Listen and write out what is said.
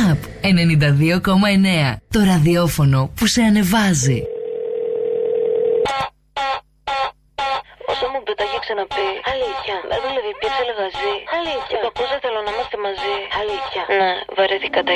Up 92,9. Το ραδιόφωνο που σε ανεβάζει. Όσο μου πετάγει ξαναπεί. Αλήθεια. Δεν δουλεύει πια σε λεγαζί. Αλήθεια. Το ακούσα, θέλω να είμαστε μαζί. Αλήθεια. Ναι, βαρέθηκα τα